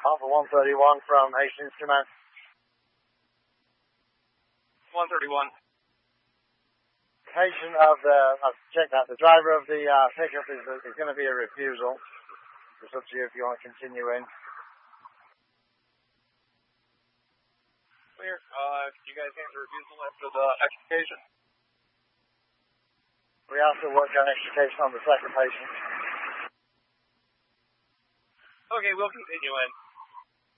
Alpha 131 from Hastings Command. 131. Location of I've checked that. The driver of the pickup is going to be a refusal. It's up to you if you want to continue in. Clear. You guys answer refusal after the extrication? We also work on extrication on the second patient. Okay, we'll continue in.